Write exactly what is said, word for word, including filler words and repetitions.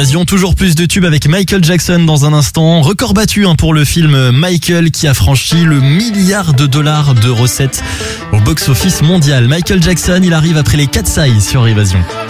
Évasion, toujours plus de tubes avec Michael Jackson dans un instant. Record battu hein, pour le film Michael qui a franchi le milliard de dollars de recettes au box-office mondial. Michael Jackson, il arrive après les Cat's Eyes sur Évasion.